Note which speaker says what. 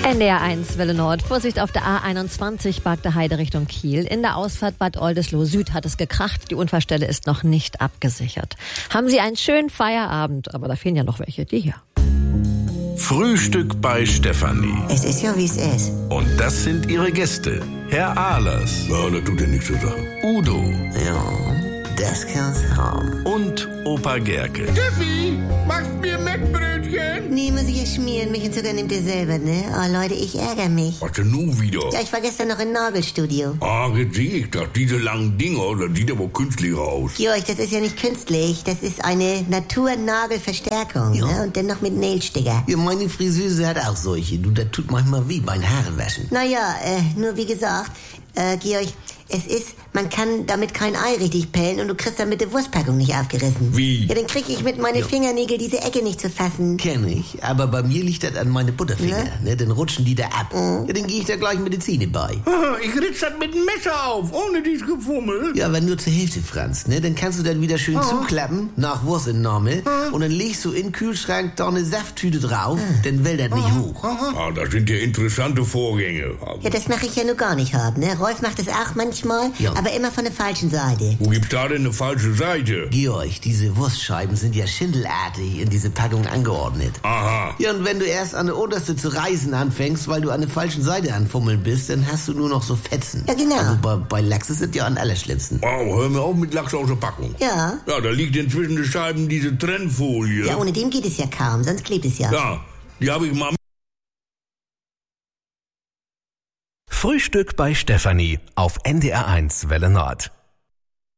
Speaker 1: NDR 1 Welle Nord. Vorsicht auf der A21 Bagde Heide Richtung Kiel. In der Ausfahrt Bad Oldesloe Süd hat es gekracht. Die Unfallstelle ist noch nicht abgesichert. Haben Sie einen schönen Feierabend. Aber da fehlen ja noch welche. Die hier.
Speaker 2: Frühstück bei Stefanie.
Speaker 3: Es ist ja, wie es ist.
Speaker 2: Und das sind ihre Gäste. Herr Ahlers.
Speaker 4: Ja, das tut ja nichts zur Sache.
Speaker 2: Udo.
Speaker 3: Ja, das kann's haben.
Speaker 2: Und Opa Gerke.
Speaker 4: Steffi, machst mir Mettbrötchen?
Speaker 3: Nee, muss ich ja schmieren. Mich und Zucker nimmt ihr selber, ne? Oh, Leute, ich ärgere mich.
Speaker 4: Was denn nun wieder?
Speaker 3: Ja, ich war gestern noch im Nagelstudio.
Speaker 4: Ah, jetzt sehe ich das. Diese langen Dinger, das sieht aber künstlicher aus.
Speaker 3: Georg, das ist ja nicht künstlich. Das ist eine Naturnagelverstärkung,
Speaker 5: Ja.
Speaker 3: ne? Und dann noch mit Nailsticker.
Speaker 5: Ja, meine Friseuse hat auch solche. Du, das tut manchmal weh beim Haarewaschen.
Speaker 3: Naja, nur wie gesagt, Georg, man kann damit kein Ei richtig pellen und du kriegst damit die Wurstpackung nicht aufgerissen.
Speaker 4: Wie?
Speaker 3: Ja, dann krieg ich mit meinen Fingernägeln diese Ecke nicht zu fassen.
Speaker 5: Kenn ich, aber bei mir liegt das an meine Butterfinger. Ne? Dann rutschen die da ab. Ja, dann gehe ich da gleich Medizin bei.
Speaker 4: Ich ritz das mit dem Messer auf, ohne dies Gefummel.
Speaker 5: Ja, aber nur zur Hälfte, Franz. Ne? Dann kannst du dann wieder schön zuklappen, nach Wurstentnahme. Und dann legst du in den Kühlschrank da eine Safttüte drauf. Dann will das nicht hoch.
Speaker 4: Ah, das sind ja interessante Vorgänge.
Speaker 3: Ja, das mache ich ja nur gar nicht haben, ne? Rolf macht das auch manchmal,
Speaker 5: Ja.
Speaker 3: aber immer von der falschen Seite.
Speaker 4: Wo gibt's da denn eine falsche Seite?
Speaker 5: Georg, diese Wurstscheiben sind ja schindelartig in diese Packung angeordnet.
Speaker 4: Aha.
Speaker 5: Ja, und wenn du erst an der unterste zu reißen anfängst, weil du an der falschen Seite anfummeln bist, dann hast du nur noch so Fetzen.
Speaker 3: Ja, genau.
Speaker 5: Also bei Lachs ist es ja am allerschlimmsten.
Speaker 4: Wow, hör mir auf mit Lachs aus der Packung.
Speaker 3: Ja.
Speaker 4: Ja, da liegt inzwischen die Scheiben diese Trennfolie.
Speaker 3: Ja, ohne dem geht es ja kaum, sonst klebt es ja.
Speaker 4: Ja, die habe ich mal.
Speaker 2: Frühstück bei Stefanie auf NDR 1 Welle Nord.